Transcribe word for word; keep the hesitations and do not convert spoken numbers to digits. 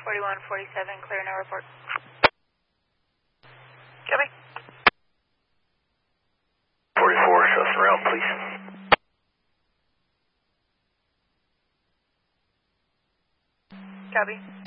forty-one forty-seven, clear, no report. Copy. forty-four, show us around, please. Copy.